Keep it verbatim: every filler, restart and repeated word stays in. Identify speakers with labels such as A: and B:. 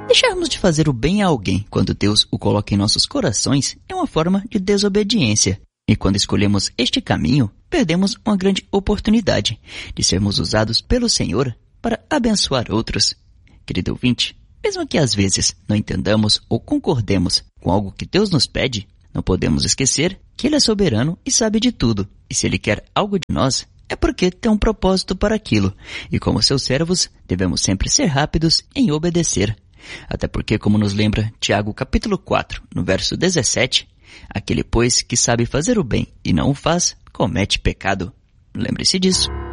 A: Deixarmos de fazer o bem a alguém quando Deus o coloca em nossos corações é uma forma de desobediência. E quando escolhemos este caminho, perdemos uma grande oportunidade de sermos usados pelo Senhor para abençoar outros. Querido ouvinte, mesmo que às vezes não entendamos ou concordemos com algo que Deus nos pede, não podemos esquecer que Ele é soberano e sabe de tudo. E se Ele quer algo de nós, é porque tem um propósito para aquilo. E como seus servos, devemos sempre ser rápidos em obedecer. Até porque, como nos lembra Tiago capítulo quatro, no verso dezessete, aquele, pois, que sabe fazer o bem e não o faz, comete pecado. Lembre-se disso.